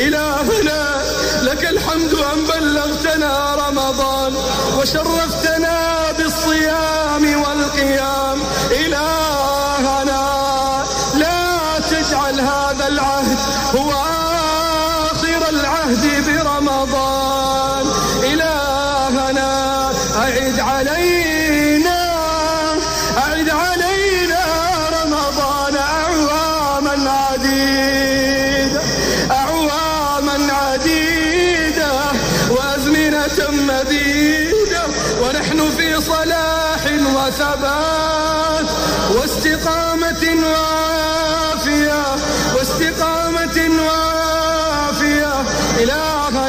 إلهنا لك الحمد أن بلغتنا رمضان وشرفتنا بالصيام والقيام. إلهنا لا تجعل هذا العهد هو آخر العهد برمضان. إلهنا أعد علينا رمضان أعواما عديدة وأزمنة مديدة ونحن في صلاح وثبات واستقامة